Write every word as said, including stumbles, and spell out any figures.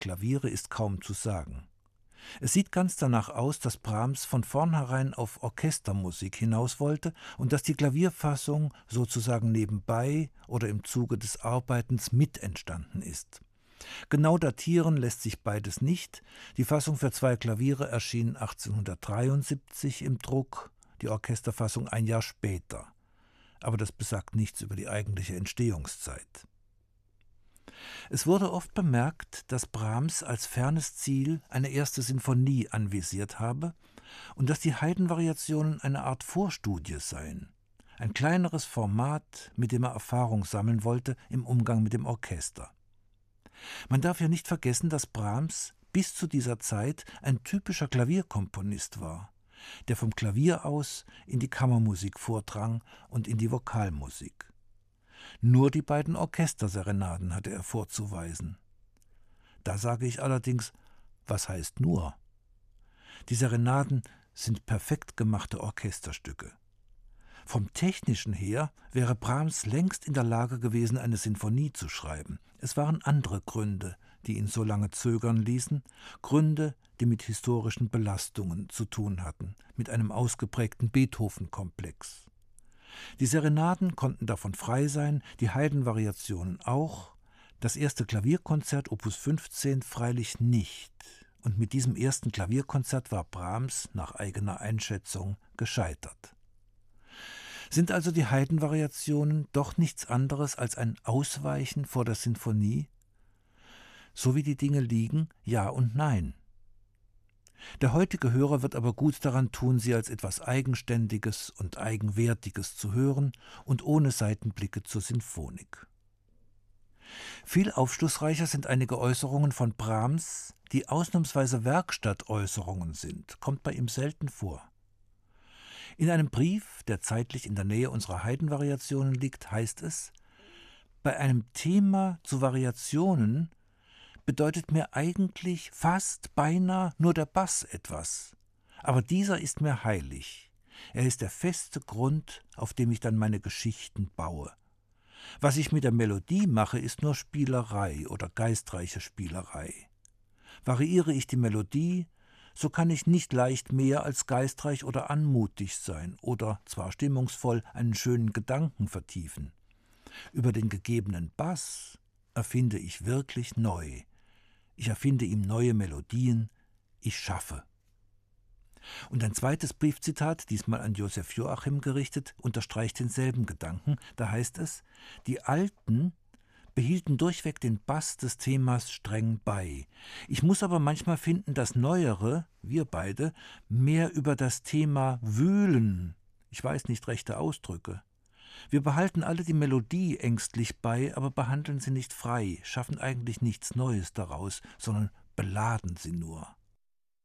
Klaviere ist kaum zu sagen. Es sieht ganz danach aus, dass Brahms von vornherein auf Orchestermusik hinaus wollte und dass die Klavierfassung sozusagen nebenbei oder im Zuge des Arbeitens mit entstanden ist. Genau datieren lässt sich beides nicht. Die Fassung für zwei Klaviere erschien achtzehnhundertdreiundsiebzig im Druck, die Orchesterfassung ein Jahr später. Aber das besagt nichts über die eigentliche Entstehungszeit. Es wurde oft bemerkt, dass Brahms als fernes Ziel eine erste Sinfonie anvisiert habe und dass die Haydn-Variationen eine Art Vorstudie seien, ein kleineres Format, mit dem er Erfahrung sammeln wollte im Umgang mit dem Orchester. Man darf ja nicht vergessen, dass Brahms bis zu dieser Zeit ein typischer Klavierkomponist war, der vom Klavier aus in die Kammermusik vordrang und in die Vokalmusik. Nur die beiden Orchesterserenaden hatte er vorzuweisen. Da sage ich allerdings, was heißt nur? Die Serenaden sind perfekt gemachte Orchesterstücke. Vom Technischen her wäre Brahms längst in der Lage gewesen, eine Sinfonie zu schreiben. Es waren andere Gründe, die ihn so lange zögern ließen, Gründe, die mit historischen Belastungen zu tun hatten, mit einem ausgeprägten Beethoven-Komplex. Die Serenaden konnten davon frei sein, die Haydn-Variationen auch, das erste Klavierkonzert Opus fünfzehn freilich nicht. Und mit diesem ersten Klavierkonzert war Brahms nach eigener Einschätzung gescheitert. Sind also die Haydn-Variationen doch nichts anderes als ein Ausweichen vor der Sinfonie? So wie die Dinge liegen, ja und nein. Der heutige Hörer wird aber gut daran tun, sie als etwas Eigenständiges und Eigenwertiges zu hören und ohne Seitenblicke zur Sinfonik. Viel aufschlussreicher sind einige Äußerungen von Brahms, die ausnahmsweise Werkstattäußerungen sind, kommt bei ihm selten vor. In einem Brief, der zeitlich in der Nähe unserer Haydn-Variationen liegt, heißt es: Bei einem Thema zu Variationen bedeutet mir eigentlich fast beinahe nur der Bass etwas. Aber dieser ist mir heilig. Er ist der feste Grund, auf dem ich dann meine Geschichten baue. Was ich mit der Melodie mache, ist nur Spielerei oder geistreiche Spielerei. Variiere ich die Melodie, so kann ich nicht leicht mehr als geistreich oder anmutig sein oder, zwar stimmungsvoll, einen schönen Gedanken vertiefen. Über den gegebenen Bass erfinde ich wirklich neu. Ich erfinde ihm neue Melodien, ich schaffe. Und ein zweites Briefzitat, diesmal an Joseph Joachim gerichtet, unterstreicht denselben Gedanken. Da heißt es: Die Alten behielten durchweg den Bass des Themas streng bei. Ich muss aber manchmal finden, dass Neuere, wir beide, mehr über das Thema wühlen. Ich weiß nicht rechte Ausdrücke. Wir behalten alle die Melodie ängstlich bei, aber behandeln sie nicht frei, schaffen eigentlich nichts Neues daraus, sondern beladen sie nur.